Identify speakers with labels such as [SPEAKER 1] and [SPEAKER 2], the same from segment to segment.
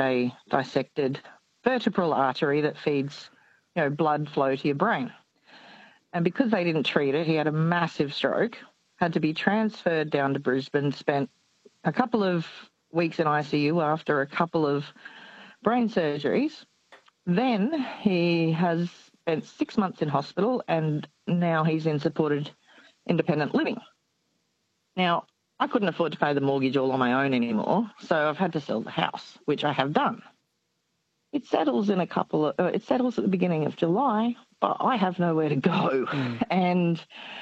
[SPEAKER 1] they dissected vertebral artery that feeds, blood flow to your brain. And because they didn't treat it, he had a massive stroke, had to be transferred down to Brisbane, spent a couple of weeks in ICU after a couple of brain surgeries. Then he has spent 6 months in hospital, and now he's in supported independent living. Now, I couldn't afford to pay the mortgage all on my own anymore, so I've had to sell the house, which I have done. It settles at the beginning of July, but I have nowhere to go. And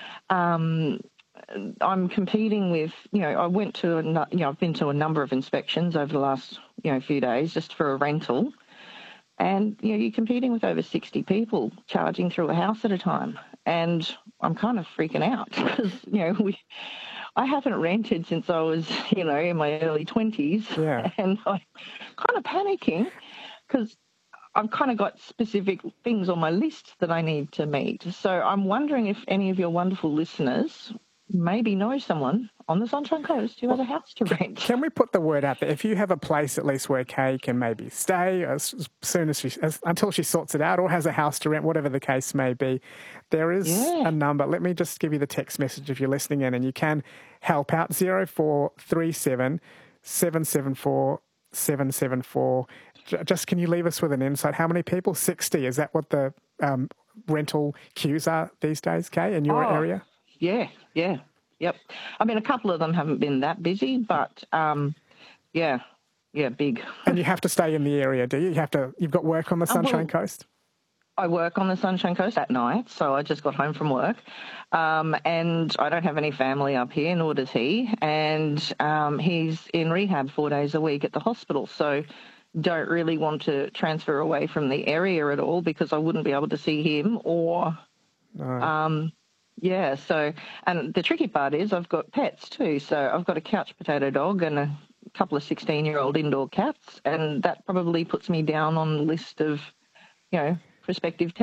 [SPEAKER 1] I'm competing with, I've been to a number of inspections over the last, few days just for a rental. And, you're competing with over 60 people charging through a house at a time. And I'm kind of freaking out because, I haven't rented since I was, in my early 20s.
[SPEAKER 2] Yeah.
[SPEAKER 1] And I'm kind of panicking because I've kind of got specific things on my list that I need to meet. So I'm wondering if any of your wonderful listeners maybe know someone on the Sunshine Coast who has a house to rent.
[SPEAKER 2] Can we put the word out there? If you have a place at least where Kay can maybe stay as soon as until she sorts it out or has a house to rent, whatever the case may be, there is a number. Let me just give you the text message if you're listening in, and you can help out 0437 774 774. Just can you leave us with an insight? How many people? 60. Is that what the rental queues are these days, Kay, in your area?
[SPEAKER 1] Yeah. Yep. I mean, a couple of them haven't been that busy, but big.
[SPEAKER 2] And you have to stay in the area, do you? You've got work on the Sunshine Coast?
[SPEAKER 1] I work on the Sunshine Coast at night, so I just got home from work. And I don't have any family up here, nor does he. And he's in rehab 4 days a week at the hospital, so don't really want to transfer away from the area at all because I wouldn't be able to see him or...
[SPEAKER 2] No.
[SPEAKER 1] So, and the tricky part is I've got pets too. So I've got a couch potato dog and a couple of 16-year-old indoor cats, and that probably puts me down on the list of, prospective